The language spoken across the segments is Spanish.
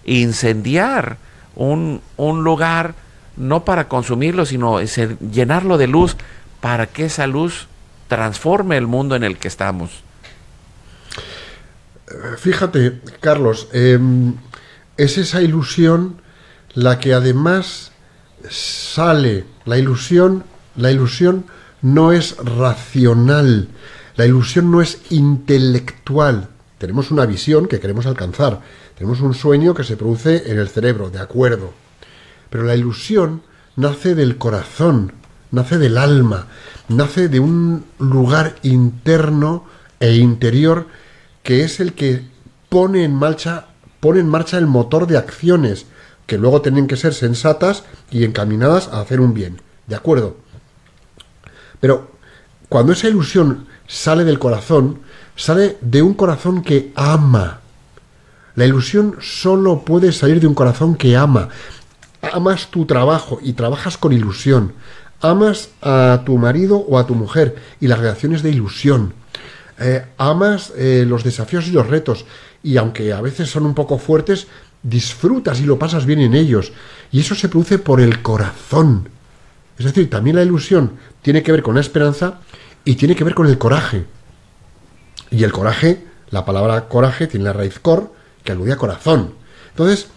incendiar un lugar, no para consumirlo, sino llenarlo de luz, para que esa luz transforme el mundo en el que estamos. Fíjate, Carlos, es esa ilusión la que además sale. La ilusión no es racional, la ilusión no es intelectual. Tenemos una visión que queremos alcanzar, tenemos un sueño que se produce en el cerebro, de acuerdo. Pero la ilusión nace del corazón, nace del alma, nace de un lugar interno e interior que es el que pone en marcha el motor de acciones que luego tienen que ser sensatas y encaminadas a hacer un bien, ¿de acuerdo? Pero cuando esa ilusión sale del corazón, sale de un corazón que ama. La ilusión solo puede salir de un corazón que ama. Amas tu trabajo y trabajas con ilusión. Amas a tu marido o a tu mujer y las relaciones de ilusión. Amas los desafíos y los retos, y aunque a veces son un poco fuertes, disfrutas y lo pasas bien en ellos, y eso se produce por el corazón. Es decir, también la ilusión tiene que ver con la esperanza y tiene que ver con el coraje. Y el coraje, la palabra coraje tiene la raíz cor, que alude a corazón. Entonces,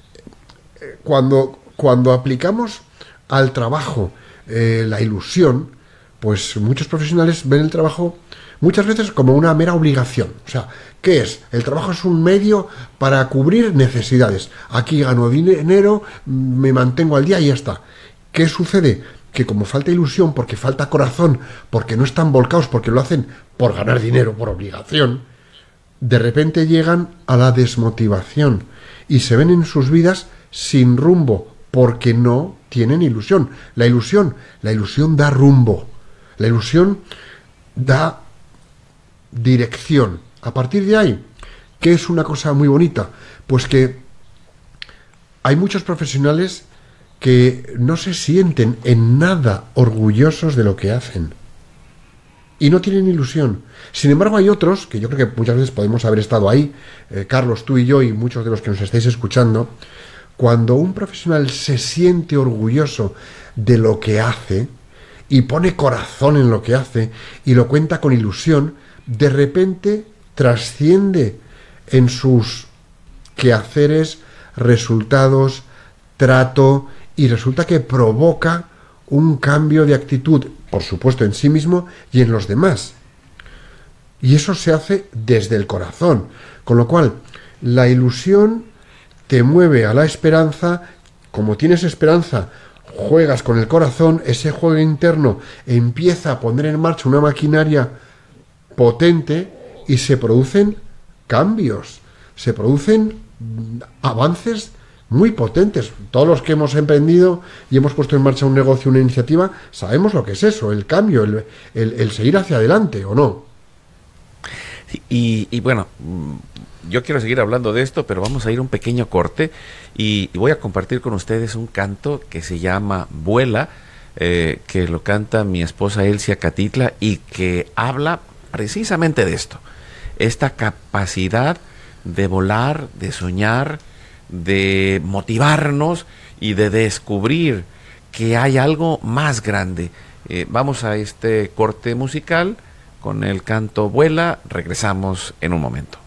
cuando aplicamos al trabajo la ilusión, pues muchos profesionales ven el trabajo muchas veces como una mera obligación. O sea, ¿qué es? El trabajo es un medio para cubrir necesidades. Aquí gano dinero, me mantengo al día y ya está. ¿Qué sucede? Que como falta ilusión, porque falta corazón, porque no están volcados, porque lo hacen por ganar dinero, por obligación, de repente llegan a la desmotivación y se ven en sus vidas sin rumbo, porque no tienen ilusión. La ilusión da rumbo. La ilusión da dirección. A partir de ahí, ¿qué es una cosa muy bonita? Pues que hay muchos profesionales que no se sienten en nada orgullosos de lo que hacen y no tienen ilusión. Sin embargo, hay otros, que yo creo que muchas veces podemos haber estado ahí, Carlos, tú y yo y muchos de los que nos estáis escuchando. Cuando un profesional se siente orgulloso de lo que hace y pone corazón en lo que hace y lo cuenta con ilusión, de repente trasciende en sus quehaceres, resultados, trato, y resulta que provoca un cambio de actitud, por supuesto en sí mismo y en los demás. Y eso se hace desde el corazón, con lo cual la ilusión te mueve a la esperanza. Como tienes esperanza, juegas con el corazón, ese juego interno empieza a poner en marcha una maquinaria potente y se producen cambios, se producen avances muy potentes. Todos los que hemos emprendido y hemos puesto en marcha un negocio, una iniciativa, sabemos lo que es eso, el cambio, el seguir hacia adelante, ¿o no? Y bueno, yo quiero seguir hablando de esto, pero vamos a ir a un pequeño corte y voy a compartir con ustedes un canto que se llama Vuela, que lo canta mi esposa Elsia Catitla y que habla precisamente de esto, esta capacidad de volar, de soñar, de motivarnos y de descubrir que hay algo más grande. Vamos a este corte musical con el canto Vuela, regresamos en un momento.